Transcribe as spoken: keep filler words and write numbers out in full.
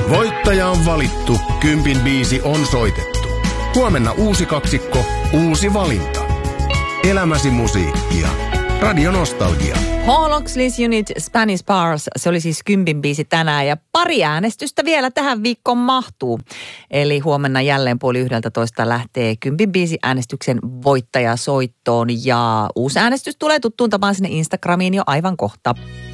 Voittaja on valittu, kympin biisi on soitettu. Huomenna uusi kaksikko, uusi valinta. Elämäsi musiikkia. Radio Nostalgia. Hall Oxley's Unit Spanish Bars, se oli siis kympin biisi tänään ja pari äänestystä vielä tähän viikkoon mahtuu. Eli huomenna jälleen puoli yhdeltä toista lähtee kympin biisi äänestyksen voittaja soittoon ja uusi äänestys tulee tuttuun tapaan sinne Instagramiin jo aivan kohta.